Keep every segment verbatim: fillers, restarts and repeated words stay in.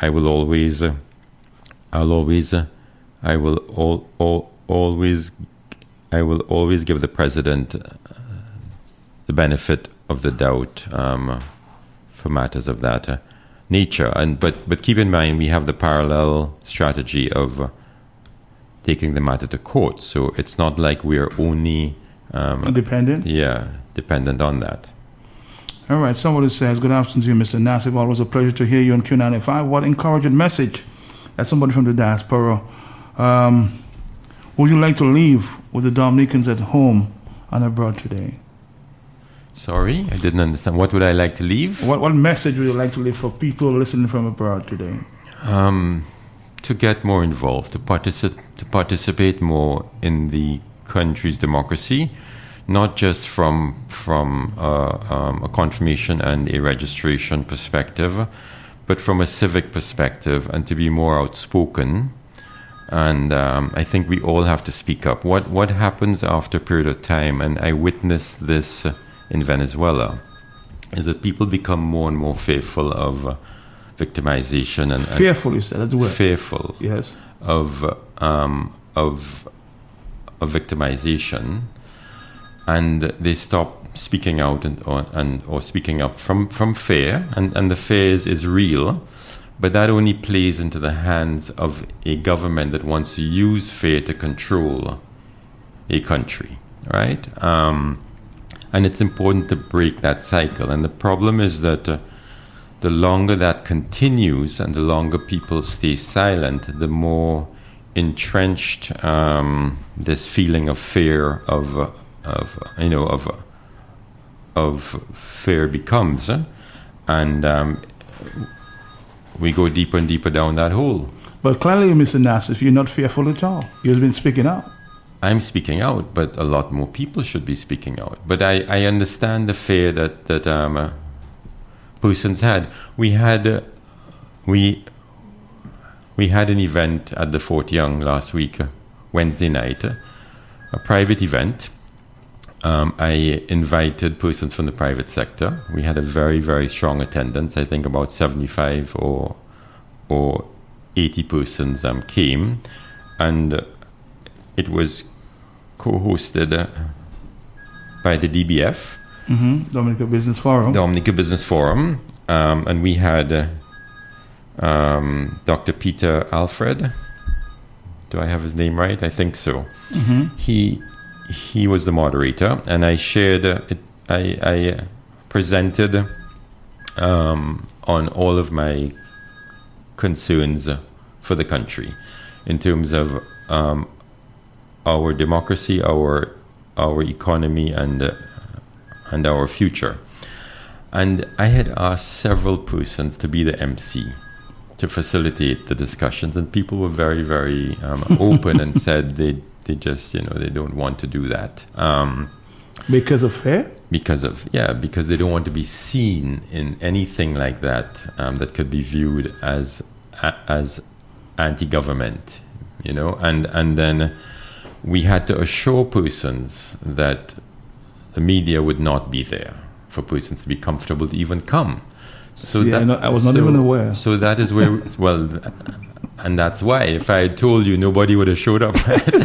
I will always, uh, I'll always, uh, I will all, all, always, I will always give the president uh, the benefit of the doubt um, for matters of that uh, nature. And but but keep in mind, we have the parallel strategy of uh, taking the matter to court. So it's not like we're only um, independent. Yeah, dependent on that. All right. Somebody says, "Good afternoon to you, Mister Nassif. Always a pleasure to hear you on Q ninety-five. What encouraging message?" That's somebody from the diaspora. Um, would you like to leave with the Dominicans at home and abroad today? Sorry, I didn't understand. What would I like to leave? What what message would you like to leave for people listening from abroad today? Um, to get more involved, to partici- to participate more in the country's democracy, not just from from uh, um, a confirmation and a registration perspective, but from a civic perspective, and to be more outspoken. And um, I think we all have to speak up. What what happens after a period of time, and I witnessed this in Venezuela, is that people become more and more fearful of uh, victimization and, and fearful. You said that's the word. Fearful. Yes. Of um, of of victimization, and they stop speaking out and or, and or speaking up from, from fear, and, and the fear is, is real, but that only plays into the hands of a government that wants to use fear to control a country, right? Um, And it's important to break that cycle. And the problem is that uh, the longer that continues and the longer people stay silent, the more entrenched um, this feeling of fear of, uh, of you know, of, uh, of fear becomes. Uh, and um, we go deeper and deeper down that hole. But clearly, Mister Nassif, you're not fearful at all. You've been speaking out. I'm speaking out, but a lot more people should be speaking out. But I, I understand the fear that that um, uh, persons had. We had uh, we we had an event at the Fort Young last week, uh, Wednesday night, uh, a private event. Um, I invited persons from the private sector. We had a very very strong attendance. I think about seventy-five or or eighty persons um, came, and uh, it was co-hosted uh, by the D B F, mm-hmm. Dominica Business Forum. Dominica Business Forum, um, and we had uh, um, Doctor Peter Alfred. Do I have his name right? I think so. Mm-hmm. He he was the moderator, and I shared. Uh, it, I, I presented um, on all of my concerns for the country in terms of um, our democracy, our our economy, and uh, and our future. And I had asked several persons to be the M C to facilitate the discussions, and people were very, very um, open and said they they just you know they don't want to do that um, because of fear. Because of yeah, because they don't want to be seen in anything like that um, that could be viewed as as anti-government, you know, and and then. We had to assure persons that the media would not be there for persons to be comfortable to even come. So See, that, I, know, I was not so, even aware. So that is where, well, and that's why if I had told you, nobody would have showed up.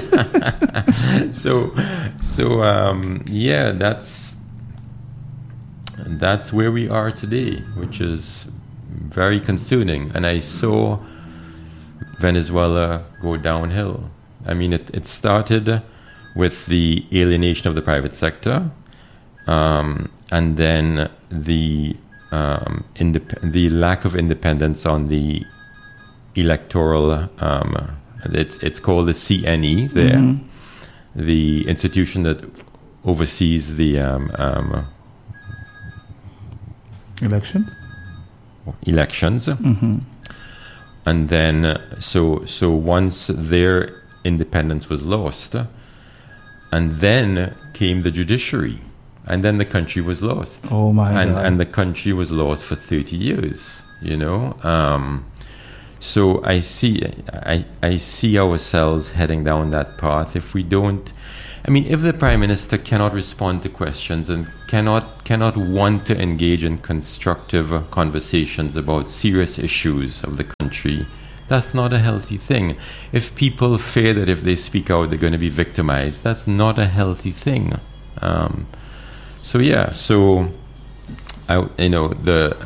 so, so um, yeah, that's that's where we are today, which is very concerning. And I saw Venezuela go downhill. I mean, it, it started with the alienation of the private sector, um, and then the um, indep- the lack of independence on the electoral. Um, it's it's called the C N E there, mm-hmm. the institution that oversees the um, um, elections. Elections, mm-hmm. And then uh, so so once their independence was lost, and then came the judiciary, and then the country was lost. Oh my and, God! And the country was lost for thirty years. You know, um, so I see, I I see ourselves heading down that path if we don't. I mean, if the Prime Minister cannot respond to questions and cannot cannot want to engage in constructive uh, conversations about serious issues of the country, that's not a healthy thing. If people fear that if they speak out, they're going to be victimized, that's not a healthy thing. Um, so yeah, so I, you know, the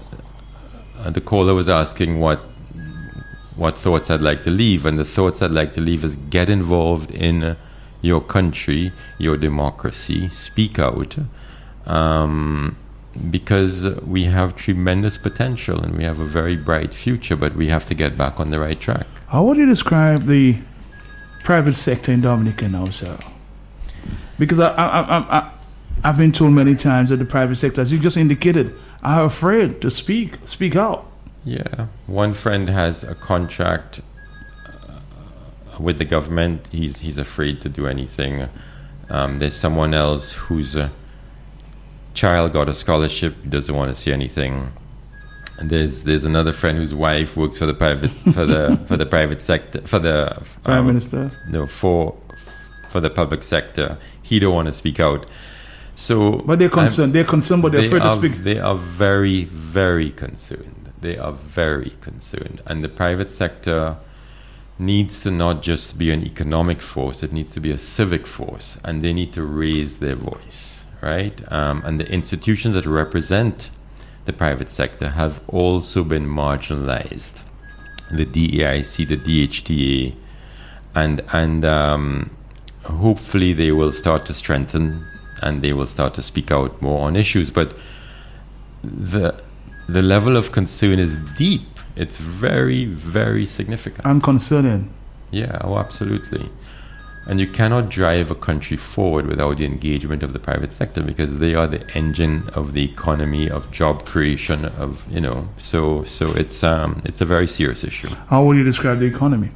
uh, the caller was asking what what thoughts I'd like to leave, and the thoughts I'd like to leave is get involved in Uh, your country, your democracy, speak out, um, because we have tremendous potential and we have a very bright future, but we have to get back on the right track. How would you describe the private sector in Dominica now, sir? Because I, I, I, I, I've been told many times that the private sector, as you just indicated, are afraid to speak, speak out. Yeah. One friend has a contract with the government. He's he's afraid to do anything. Um, there's someone else whose uh, child got a scholarship. He doesn't want to see anything. And there's there's another friend whose wife works for the private for the for the private sector for the um, Prime Minister. No, for for the public sector. He don't want to speak out. So, but they're concerned. I'm, they're concerned, but they're they afraid are, to speak. They are very very concerned. They are very concerned, and the private sector needs to not just be an economic force, it needs to be a civic force, and they need to raise their voice, right? Um, and the institutions that represent the private sector have also been marginalized. The D E I C, the D H T A, and, and um, hopefully they will start to strengthen and they will start to speak out more on issues. But the, the level of concern is deep. It's very, very significant. And concerning. Yeah, oh, absolutely. And you cannot drive a country forward without the engagement of the private sector, because they are the engine of the economy, of job creation, of, you know, so so it's um it's a very serious issue. How would you describe the economy?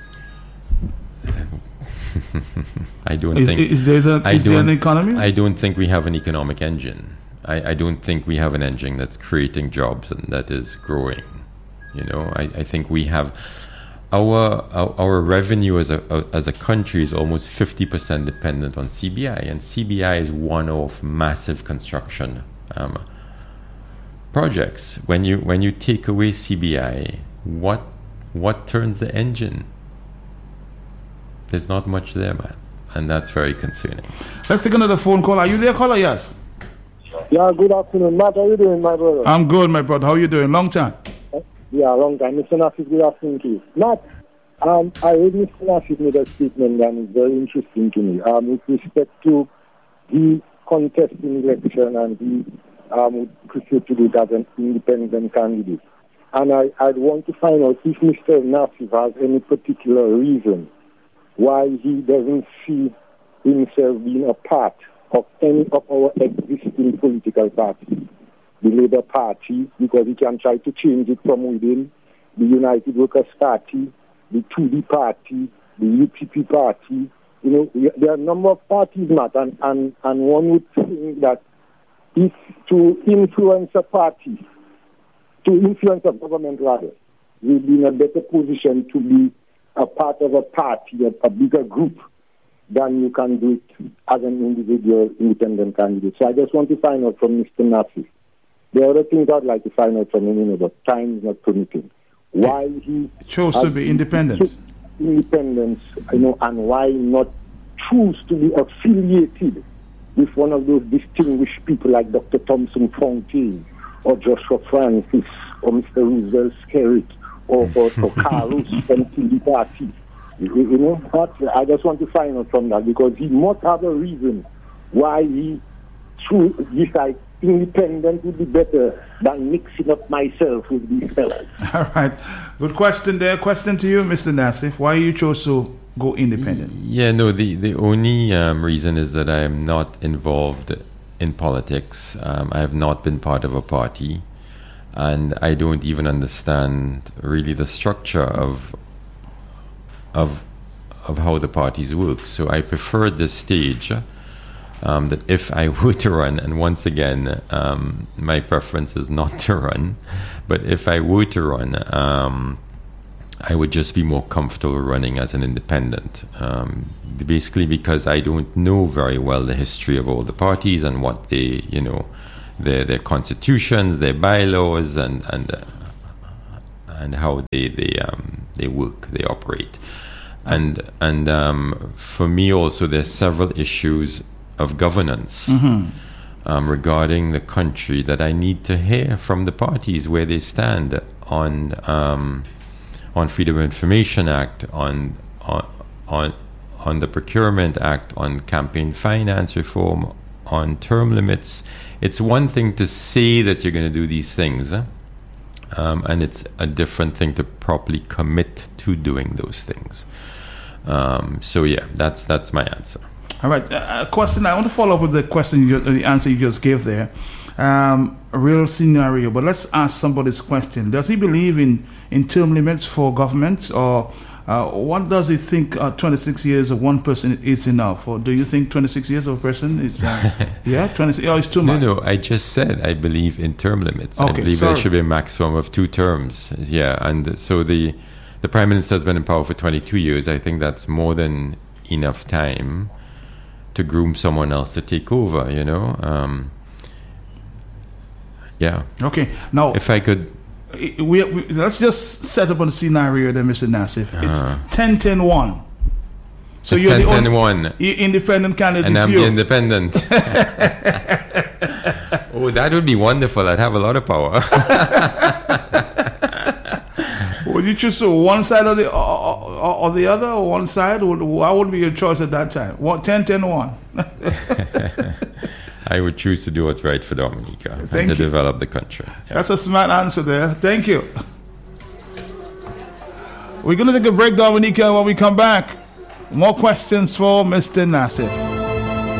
I don't is, think... Is, there, a, I is there an economy? I don't think we have an economic engine. I, I don't think we have an engine that's creating jobs and that is growing. You know, I, I think we have our, our our revenue as a, a as a country is almost fifty percent dependent on C B I, and C B I is one of massive construction um, projects. When you when you take away C B I, what what turns the engine? There's not much there, man, and that's very concerning. Let's take another phone call. Are you there, caller? Yes. Yeah. Good afternoon, Matt. How are you doing, my brother? I'm good, my brother. How are you doing? Long time. Yeah, long time. Mister Nassif, good afternoon to you. Matt, um, I heard Mister Nassif made a statement that is very interesting to me um, with respect to the contesting election, and he um, would prefer to do it as an independent candidate. And I, I'd want to find out if Mister Nassif has any particular reason why he doesn't see himself being a part of any of our existing political parties. The Labour Party, because he can try to change it from within, the United Workers' Party, the two D Party, the U P P Party. You know, there are a number of parties, Matt, and, and, and one would think that if to influence a party, to influence a government rather, we'll be in a better position to be a part of a party, a, a bigger group, than you can do it as an individual independent candidate. So I just want to find out from Mister Nassif. There are other things I'd like to find out from him, you know, but time is not permitting. Why he chose to be independent. Independence, you know, and why not choose to be affiliated with one of those distinguished people like Doctor Thompson Fontaine or Joshua Francis or Mister Roosevelt Skerritt or, or, or Carlos from T D Party. You, you know, but I just want to find out from that, because he must have a reason why he choose decide independent would be better than mixing up myself with these fellas. All right. Good question there. Question to you, Mister Nassif. Why you chose to go independent? Yeah, no, the, the only um, reason is that I am not involved in politics. Um, I have not been part of a party, and I don't even understand really the structure of of of how the parties work. So I prefer this stage. Um, that if I were to run, and once again, um, my preference is not to run, but if I were to run, um, I would just be more comfortable running as an independent. Um, basically because I don't know very well the history of all the parties and what they, you know, their their constitutions, their bylaws, and and uh, and how they they um, they work, they operate. And and um, for me also, there's several issues of governance mm-hmm. um, regarding the country that I need to hear from the parties where they stand on um, on Freedom of Information Act, on on on on the Procurement Act, on campaign finance reform, on term limits. It's one thing to say that you're going to do these things, eh? um, and it's a different thing to properly commit to doing those things. Um, so yeah, that's that's my answer. All right, uh, a question. I want to follow up with the question, you, the answer you just gave there. Um, a real scenario, but let's ask somebody's question. Does he believe in, in term limits for governments, or uh, what does he think uh, twenty-six years of one person is enough? Or do you think twenty-six years of a person is, uh, yeah, twenty-six, oh, it's too much? No, no, I just said I believe in term limits. Okay, I believe sorry. there should be a maximum of two terms. Yeah, and so the the Prime Minister has been in power for twenty-two years. I think that's more than enough time to groom someone else to take over, you know? Um, yeah. Okay, now... If I could... We, we, let's just set up a scenario then, Mister Nassif. Uh-huh. It's ten ten one. So it's you're ten, the ten, only one. independent candidate. And I'm you. the independent. Oh, that would be wonderful. I'd have a lot of power. Would you choose one side or the or, or, or the other, or one side? Would, what would be your choice at that time? What, ten ten one? I would choose to do what's right for Dominica Thank and to you. develop the country. Yeah. That's a smart answer there. Thank you. We're going to take a break, Dominica. When we come back, more questions for Mister Nassif.